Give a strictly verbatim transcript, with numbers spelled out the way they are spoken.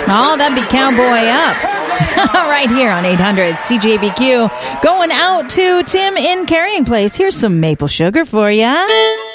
Oh, that'd be Cowboy Up. Right here on eight hundred C J B Q. Going out to Tim in Carrying Place. Here's some maple sugar for ya.